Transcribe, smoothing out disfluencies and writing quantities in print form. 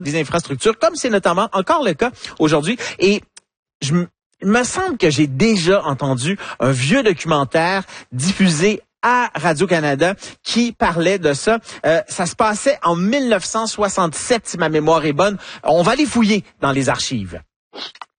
des infrastructures, comme c'est notamment encore le cas aujourd'hui. Et il me semble que j'ai déjà entendu un vieux documentaire diffusé à Radio-Canada qui parlait de ça. Ça se passait en 1967, si ma mémoire est bonne. On va aller fouiller dans les archives.